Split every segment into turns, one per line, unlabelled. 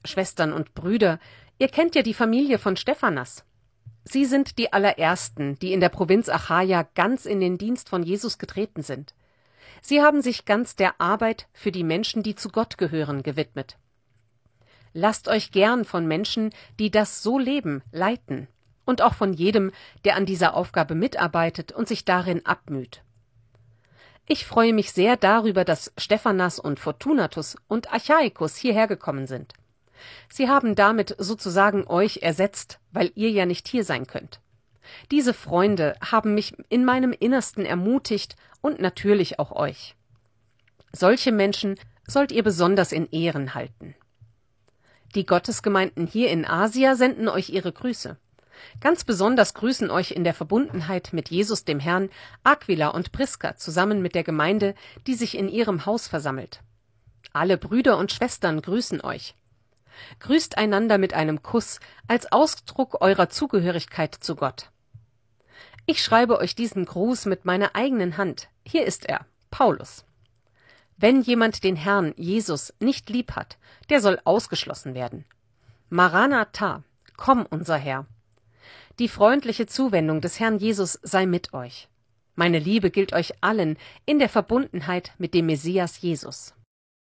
Schwestern und Brüder, ihr kennt ja die Familie von Stephanas. Sie sind die allerersten, die in der Provinz Achaia ganz in den Dienst von Jesus getreten sind. Sie haben sich ganz der Arbeit für die Menschen, die zu Gott gehören, gewidmet. Lasst euch gern von Menschen, die das so leben, leiten und auch von jedem, der an dieser Aufgabe mitarbeitet und sich darin abmüht. Ich freue mich sehr darüber, dass Stephanas und Fortunatus und Achaicus hierher gekommen sind. Sie haben damit sozusagen euch ersetzt, weil ihr ja nicht hier sein könnt. Diese Freunde haben mich in meinem Innersten ermutigt und natürlich auch euch. Solche Menschen sollt ihr besonders in Ehren halten. Die Gottesgemeinden hier in Asia senden euch ihre Grüße. Ganz besonders grüßen euch in der Verbundenheit mit Jesus dem Herrn Aquila und Priska zusammen mit der Gemeinde, die sich in ihrem Haus versammelt. Alle Brüder und Schwestern grüßen euch. Grüßt einander mit einem Kuss als Ausdruck eurer Zugehörigkeit zu Gott. Ich schreibe euch diesen Gruß mit meiner eigenen Hand. Hier ist er, Paulus. Wenn jemand den Herrn Jesus nicht lieb hat, der soll ausgeschlossen werden. Maranatha, komm, unser Herr. Die freundliche Zuwendung des Herrn Jesus sei mit euch. Meine Liebe gilt euch allen in der Verbundenheit mit dem Messias Jesus.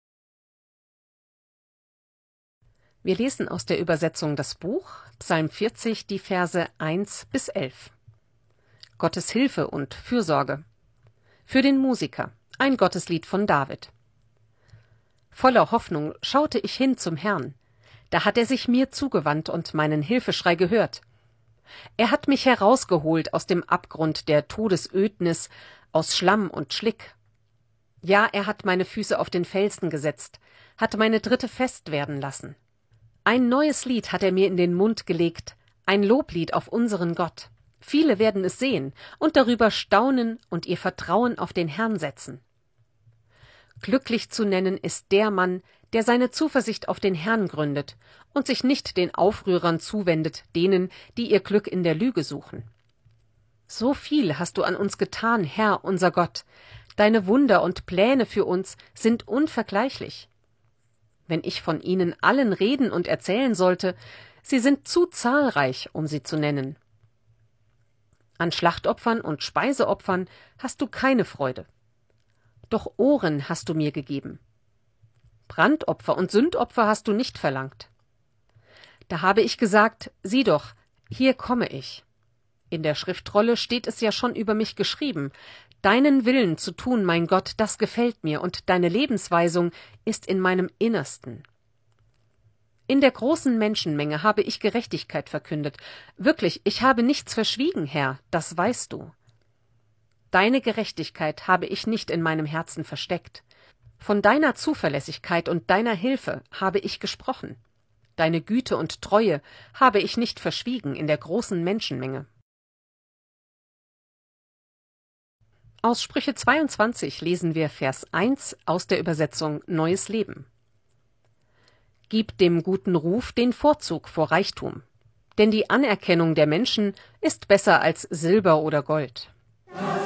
Wir lesen aus der Übersetzung das Buch, Psalm 40, die Verse 1 bis 11. Gottes Hilfe und Fürsorge. Für den Musiker, ein Gotteslied von David. Voller Hoffnung schaute ich hin zum Herrn. Da hat er sich mir zugewandt und meinen Hilfeschrei gehört. Er hat mich herausgeholt aus dem Abgrund der Todesödnis, aus Schlamm und Schlick. Ja, er hat meine Füße auf den Felsen gesetzt, hat meine Tritte fest werden lassen. Ein neues Lied hat er mir in den Mund gelegt, ein Loblied auf unseren Gott. Viele werden es sehen und darüber staunen und ihr Vertrauen auf den Herrn setzen. Glücklich zu nennen ist der Mann, der seine Zuversicht auf den Herrn gründet und sich nicht den Aufrührern zuwendet, denen, die ihr Glück in der Lüge suchen. So viel hast du an uns getan, Herr, unser Gott. Deine Wunder und Pläne für uns sind unvergleichlich. Wenn ich von ihnen allen reden und erzählen sollte, sie sind zu zahlreich, um sie zu nennen. An Schlachtopfern und Speiseopfern hast du keine Freude. Doch Ohren hast du mir gegeben. Brandopfer und Sündopfer hast du nicht verlangt. Da habe ich gesagt, sieh doch, hier komme ich. In der Schriftrolle steht es ja schon über mich geschrieben. Deinen Willen zu tun, mein Gott, das gefällt mir, und deine Lebensweisung ist in meinem Innersten. In der großen Menschenmenge habe ich Gerechtigkeit verkündet. Wirklich, ich habe nichts verschwiegen, Herr, das weißt du. Deine Gerechtigkeit habe ich nicht in meinem Herzen versteckt. Von deiner Zuverlässigkeit und deiner Hilfe habe ich gesprochen. Deine Güte und Treue habe ich nicht verschwiegen in der großen Menschenmenge. Aus Sprüche 22 lesen wir Vers 1 aus der Übersetzung Neues Leben. Gib dem guten Ruf den Vorzug vor Reichtum, denn die Anerkennung der Menschen ist besser als Silber oder Gold.